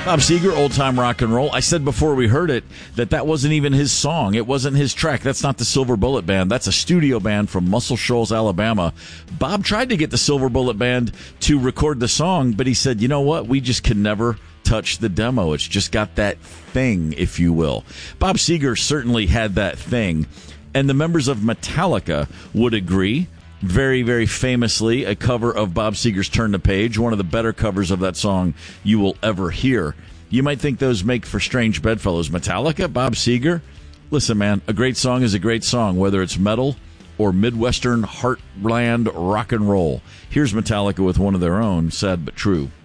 Bob Seger, Old Time Rock and Roll. I said before we heard it that wasn't even his song. It wasn't his track. That's not the Silver Bullet Band. That's a studio band from Muscle Shoals, Alabama. Bob tried to get the Silver Bullet Band to record the song, but he said, you know what? We just can never touch the demo. It's just got that thing, if you will. Bob Seger certainly had that thing, and the members of Metallica would agree. Very, very famously, a cover of Bob Seger's Turn the Page, one of the better covers of that song you will ever hear. You might think those make for strange bedfellows. Metallica, Bob Seger? Listen, man, a great song is a great song, whether it's metal or Midwestern heartland rock and roll. Here's Metallica with one of their own, Sad But True.